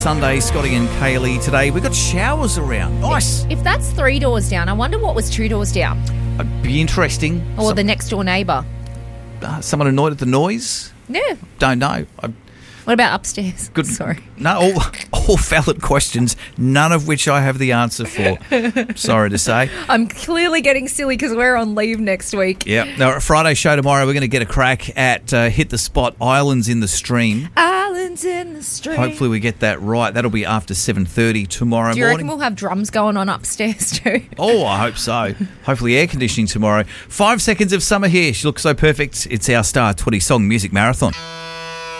Sunday, Scotty and Kaylee today. We've got showers around. Nice. If that's 3 doors down, I wonder what was 2 doors down. It'd be interesting. Or the next door neighbour. Someone annoyed at the noise? Yeah. Don't know. What about upstairs? Good. Sorry. No, all valid questions, none of which I have the answer for. Sorry to say. I'm clearly getting silly because we're on leave next week. Yeah. Now, Friday show tomorrow, we're going to get a crack at Hit the Spot, Islands in the Stream. Islands in the stream. Hopefully we get that right. That'll be after 7:30 tomorrow morning. Do you reckon we'll have drums going on upstairs too? Oh, I hope so. Hopefully air conditioning tomorrow. 5 seconds of summer here. She looks so perfect. It's our Star 20 Song Music Marathon.